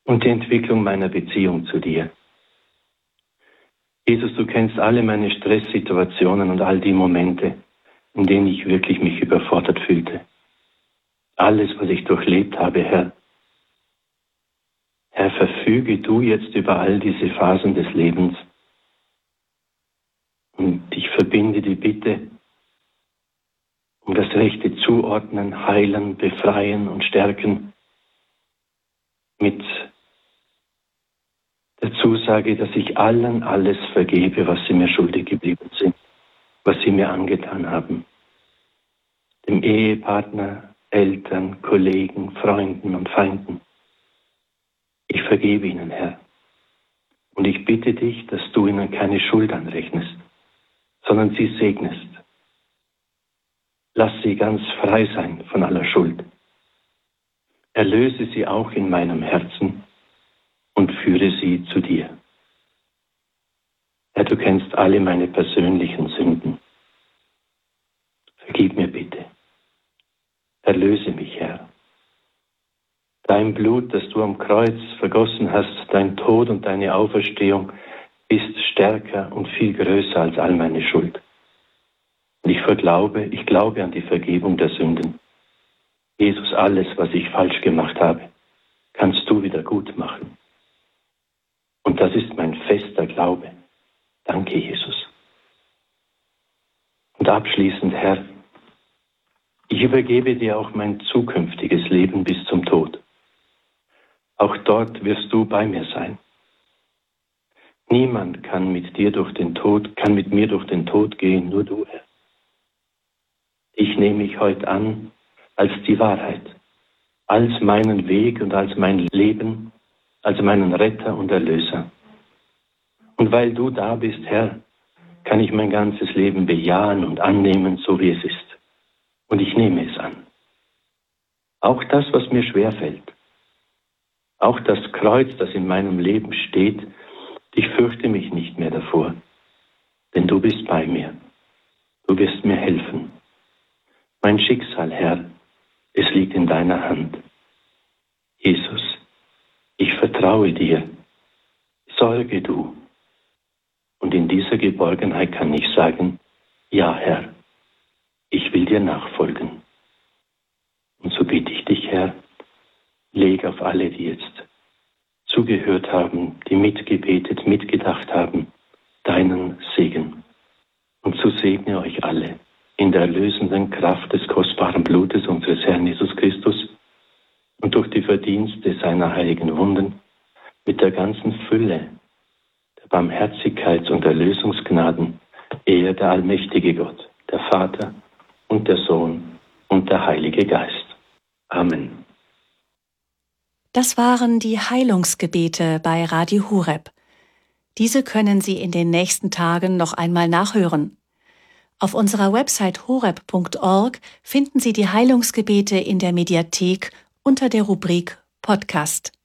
und die Entwicklung meiner Beziehung zu dir. Jesus, du kennst alle meine Stresssituationen und all die Momente, in denen ich wirklich mich überfordert fühlte. Alles, was ich durchlebt habe, Herr. Herr, verfüge du jetzt über all diese Phasen des Lebens. Und ich verbinde die Bitte um das rechte Zuordnen, Heilen, Befreien und Stärken mit der Zusage, dass ich allen alles vergebe, was sie mir schuldig geblieben sind, was sie mir angetan haben. Dem Ehepartner, Eltern, Kollegen, Freunden und Feinden. Ich vergebe ihnen, Herr. Und ich bitte dich, dass du ihnen keine Schuld anrechnest, sondern sie segnest. Lass sie ganz frei sein von aller Schuld. Erlöse sie auch in meinem Herzen und führe sie zu dir. Herr, du kennst alle meine persönlichen Sünden. Vergib mir bitte. Erlöse mich, Herr. Dein Blut, das du am Kreuz vergossen hast, dein Tod und deine Auferstehung, ist stärker und viel größer als all meine Schuld. Und ich glaube an die Vergebung der Sünden. Jesus, alles, was ich falsch gemacht habe, kannst du wieder gut machen. Und das ist mein fester Glaube. Danke, Jesus. Und abschließend, Herr, ich übergebe dir auch mein zukünftiges Leben bis zum Tod. Auch dort wirst du bei mir sein. Niemand kann mit mir durch den Tod gehen, nur du, Herr. Ich nehme mich heute an als die Wahrheit, als meinen Weg und als mein Leben, als meinen Retter und Erlöser. Und weil du da bist, Herr, kann ich mein ganzes Leben bejahen und annehmen, so wie es ist. Und ich nehme es an. Auch das, was mir schwerfällt. Auch das Kreuz, das in meinem Leben steht, ich fürchte mich nicht mehr davor. Denn du bist bei mir. Du wirst mir helfen. Mein Schicksal, Herr, es liegt in deiner Hand. Jesus, ich vertraue dir. Sorge du. Und in dieser Geborgenheit kann ich sagen, ja, Herr, ich will dir nachfolgen. Und so bitte ich dich, Herr, leg auf alle, die jetzt zugehört haben, die mitgebetet, mitgedacht haben, deinen Segen. Und so segne euch alle in der erlösenden Kraft des kostbaren Blutes unseres Herrn Jesus Christus und durch die Verdienste seiner heiligen Wunden mit der ganzen Fülle der Barmherzigkeits- und Erlösungsgnaden, er, der allmächtige Gott, der Vater und der Sohn und der Heilige Geist. Amen. Das waren die Heilungsgebete bei Radio Horeb. Diese können Sie in den nächsten Tagen noch einmal nachhören. Auf unserer Website horeb.org finden Sie die Heilungsgebete in der Mediathek unter der Rubrik Podcast.